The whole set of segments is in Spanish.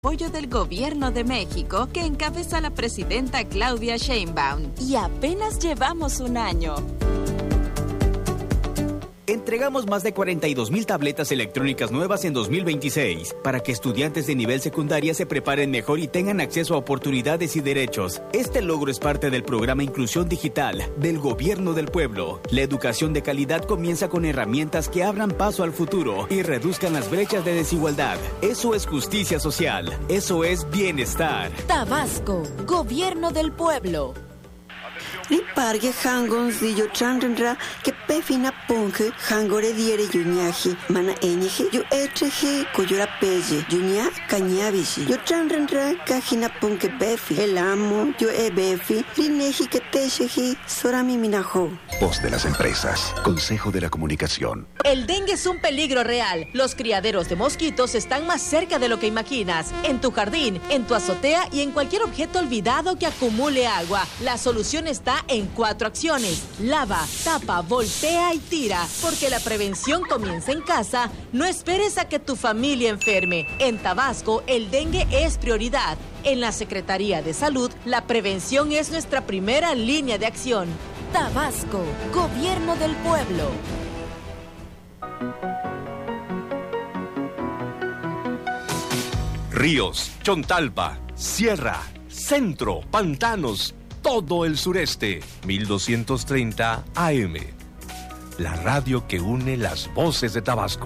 Apoyo del Gobierno de México que encabeza la presidenta Claudia Sheinbaum. Y apenas llevamos un año. Entregamos más de 42,000 tabletas electrónicas nuevas en 2026 para que estudiantes de nivel secundaria se preparen mejor y tengan acceso a oportunidades y derechos. Este logro es parte del programa Inclusión Digital del Gobierno del Pueblo. La educación de calidad comienza con herramientas que abran paso al futuro y reduzcan las brechas de desigualdad. Eso es justicia social. Eso es bienestar. Tabasco, Gobierno del Pueblo. Ripargue hangon zillo chanrenra que pefina ponge hangore diere yuñaje mana eñeje yo etreje coyora pelle yuña cañabishi yo chanrenra cajina ponge befi el amo yo befi lineji que tejeji sorami minajo. Voz de las empresas, Consejo de la Comunicación. El dengue es un peligro real. Los criaderos de mosquitos están más cerca de lo que imaginas. En tu jardín, en tu azotea y en cualquier objeto olvidado que acumule agua. La solución está en 4 acciones. Lava, tapa, voltea y tira. Porque la prevención comienza en casa. No esperes a que tu familia enferme. En Tabasco, el dengue es prioridad. En la Secretaría de Salud, la prevención es nuestra primera línea de acción. Tabasco, Gobierno del Pueblo. Ríos, Chontalpa, Sierra, Centro, Pantanos, todo el sureste. 1230 AM. La radio que une las voces de Tabasco.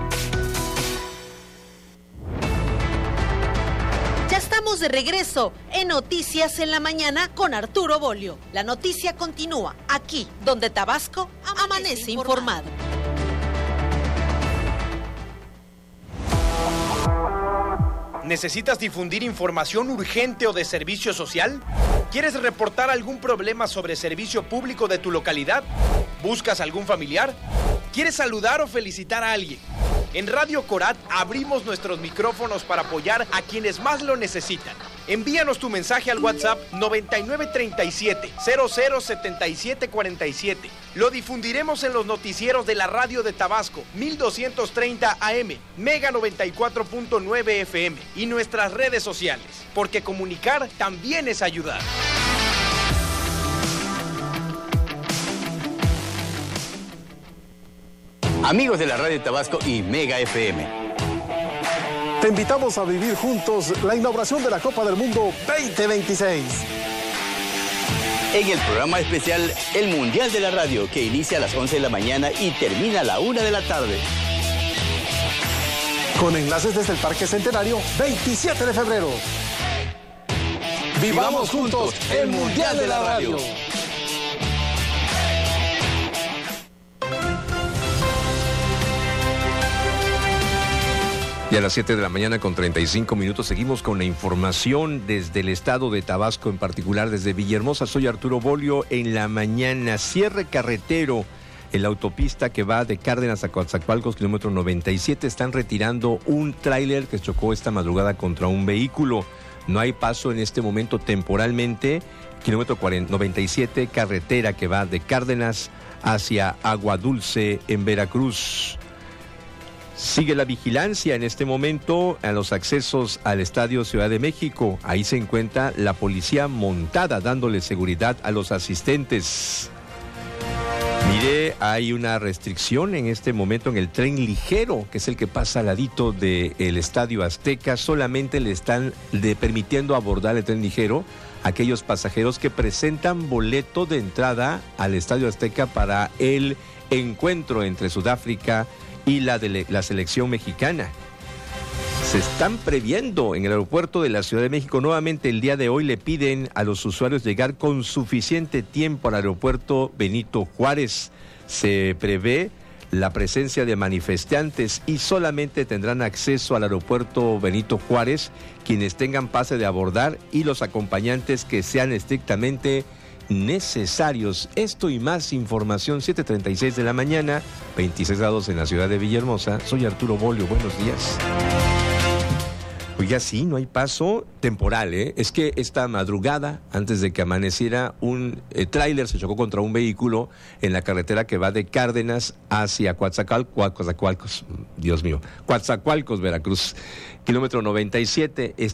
Ya estamos de regreso en Noticias en la Mañana con Arturo Bolio. La noticia continúa aquí, donde Tabasco amanece informado. ¿Necesitas difundir información urgente o de servicio social? ¿Quieres reportar algún problema sobre servicio público de tu localidad? ¿Buscas algún familiar? ¿Quieres saludar o felicitar a alguien? En Radio Corat abrimos nuestros micrófonos para apoyar a quienes más lo necesitan. Envíanos tu mensaje al WhatsApp 9937-007747. Lo difundiremos en los noticieros de la radio de Tabasco, 1230 AM, Mega 94.9 FM y nuestras redes sociales, porque comunicar también es ayudar. Amigos de la radio de Tabasco y Mega FM. Te invitamos a vivir juntos la inauguración de la Copa del Mundo 2026. En el programa especial El Mundial de la Radio, que inicia a las 11 de la mañana y termina a la 1 de la tarde. Con enlaces desde el Parque Centenario, 27 de febrero. Vivamos juntos el Mundial de la Radio. Y a las 7 de la mañana con 35 minutos seguimos con la información desde el estado de Tabasco, en particular desde Villahermosa. Soy Arturo Bolio. En la mañana, cierre carretero en la autopista que va de Cárdenas a Coatzacoalcos, kilómetro 97. Están retirando un tráiler que chocó esta madrugada contra un vehículo. No hay paso en este momento temporalmente. Kilómetro 97, carretera que va de Cárdenas hacia Agua Dulce en Veracruz. Sigue la vigilancia en este momento a los accesos al Estadio Ciudad de México. Ahí se encuentra la policía montada dándole seguridad a los asistentes. Mire, hay una restricción en este momento en el tren ligero, que es el que pasa al ladito del Estadio Azteca. Solamente le están permitiendo abordar el tren ligero a aquellos pasajeros que presentan boleto de entrada al Estadio Azteca para el encuentro entre Sudáfrica y la selección mexicana. Se están previendo en el aeropuerto de la Ciudad de México. Nuevamente el día de hoy le piden a los usuarios llegar con suficiente tiempo al aeropuerto Benito Juárez. Se prevé la presencia de manifestantes y solamente tendrán acceso al aeropuerto Benito Juárez quienes tengan pase de abordar y los acompañantes que sean estrictamente necesarios. Esto y más información, 7:36 de la mañana, 26 grados en la ciudad de Villahermosa. Soy Arturo Bolio, buenos días. Oiga, sí, no hay paso temporal, ¿eh? Es que esta madrugada, antes de que amaneciera, un tráiler se chocó contra un vehículo en la carretera que va de Cárdenas hacia Coatzacoalcos, Dios mío, Coatzacoalcos, Veracruz, kilómetro 97.